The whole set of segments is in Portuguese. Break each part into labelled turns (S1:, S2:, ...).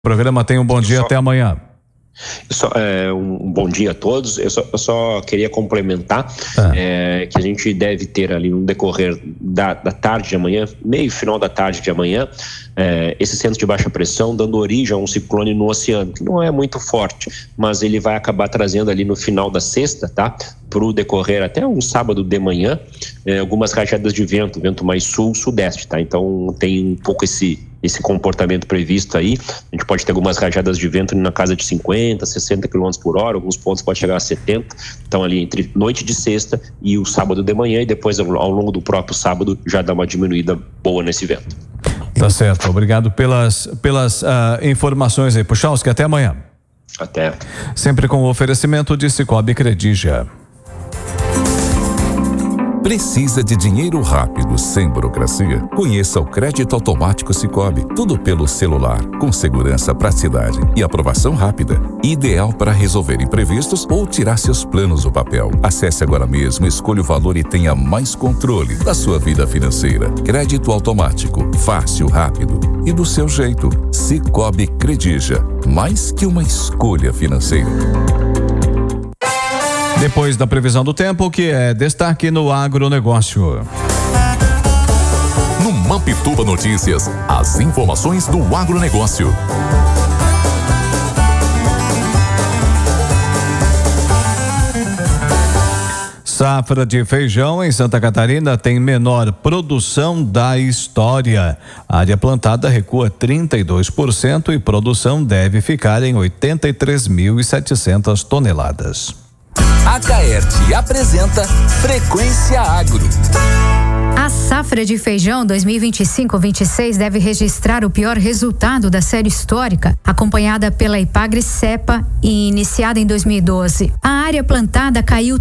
S1: Programa tem um bom dia, até amanhã.
S2: Um bom dia a todos. Eu só queria complementar que a gente deve ter ali no decorrer da tarde de amanhã, meio final da tarde de amanhã, esse centro de baixa pressão dando origem a um ciclone no oceano, que não é muito forte, mas ele vai acabar trazendo ali no final da sexta, tá? Para o decorrer até um sábado de manhã, algumas rajadas de vento mais sul-sudeste, tá? Então tem um pouco esse comportamento previsto aí. A gente pode ter algumas rajadas de vento na casa de 50, 60 km por hora, alguns pontos pode chegar a 70, então ali entre noite de sexta e o sábado de manhã, e depois ao longo do próprio sábado já dá uma diminuída boa nesse vento.
S1: Tá certo, obrigado pelas informações aí, Puchalski, até amanhã.
S2: Até.
S1: Sempre com o oferecimento de Cicobi Credija.
S3: Precisa de dinheiro rápido, sem burocracia? Conheça o Crédito Automático Cicobi. Tudo pelo celular, com segurança, praticidade e aprovação rápida. Ideal para resolver imprevistos ou tirar seus planos do papel. Acesse agora mesmo, escolha o valor e tenha mais controle da sua vida financeira. Crédito Automático, fácil, rápido e do seu jeito. Cicobi Credija, mais que uma escolha financeira.
S1: Depois da previsão do tempo, que é destaque no agronegócio.
S3: No Mampituba Notícias, as informações do agronegócio.
S1: Safra de feijão em Santa Catarina tem menor produção da história. A área plantada recua 32% e produção deve ficar em 83.700 toneladas.
S4: A Caerte apresenta Frequência Agro.
S5: A safra de feijão 2025-26 deve registrar o pior resultado da série histórica, acompanhada pela Ipagre-Cepa e iniciada em 2012. A área plantada caiu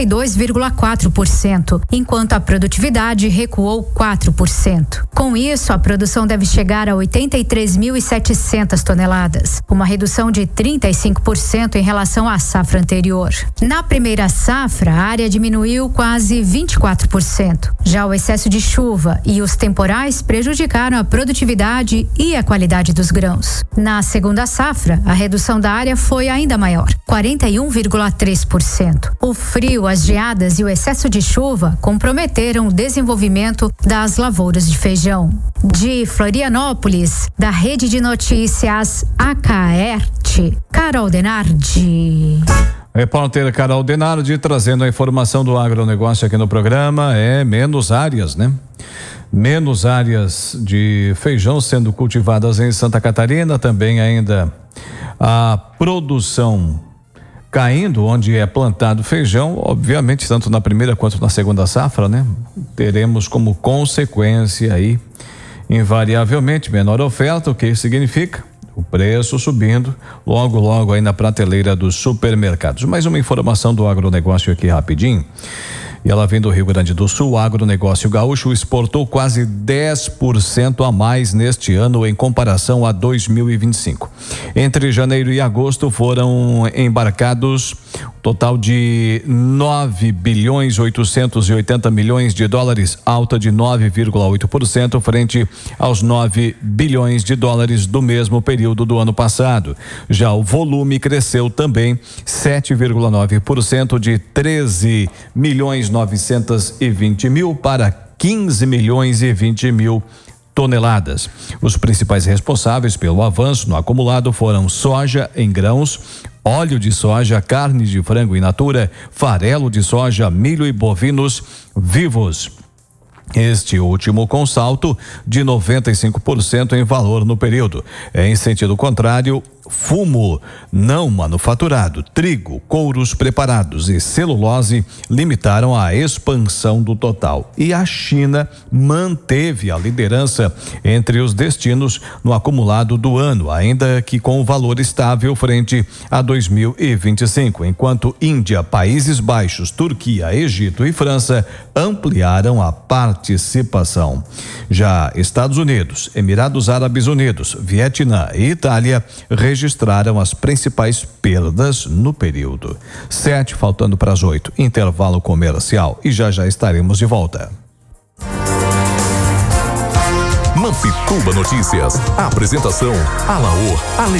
S5: 32,4%, enquanto a produtividade recuou 4%. Com isso, a produção deve chegar a 83.700 toneladas, uma redução de 35% em relação à safra anterior. Na primeira safra, a área diminuiu quase 24%. Já o excesso de chuva e os temporais prejudicaram a produtividade e a qualidade dos grãos. Na segunda safra, a redução da área foi ainda maior, 41,3%. O frio, as geadas e o excesso de chuva comprometeram o desenvolvimento das lavouras de feijão. De Florianópolis, da Rede de Notícias Acaerte, Carol Denardi.
S1: Repórter Carol Denardi trazendo a informação do agronegócio aqui no programa. Menos áreas, né? Menos áreas de feijão sendo cultivadas em Santa Catarina, também ainda a produção caindo onde é plantado feijão, obviamente tanto na primeira quanto na segunda safra, né? Teremos como consequência aí invariavelmente menor oferta, o que significa o preço subindo logo aí na prateleira dos supermercados. Mais uma informação do agronegócio aqui rapidinho. E ela vem do Rio Grande do Sul. O agronegócio gaúcho exportou quase 10% a mais neste ano em comparação a 2025. Entre janeiro e agosto foram embarcados total de 9 bilhões 880 milhões de dólares, alta de 9,8% frente aos 9 bilhões de dólares do mesmo período do ano passado. Já o volume cresceu também 7,9% de 13 milhões 920 mil para 15 milhões e 20 mil toneladas. Os principais responsáveis pelo avanço no acumulado foram soja em grãos, óleo de soja, carne de frango in natura, farelo de soja, milho e bovinos vivos. Este último com salto de 95% em valor no período. Em sentido contrário, fumo não manufaturado, trigo, couros preparados e celulose limitaram a expansão do total. E a China manteve a liderança entre os destinos no acumulado do ano, ainda que com o valor estável frente a 2025, enquanto Índia, Países Baixos, Turquia, Egito e França ampliaram a participação. Já Estados Unidos, Emirados Árabes Unidos, Vietnã e Itália registraram as principais perdas no período. 7, faltando para as 8, intervalo comercial e já estaremos de volta.
S3: Campituba Notícias. Apresentação: Alaor,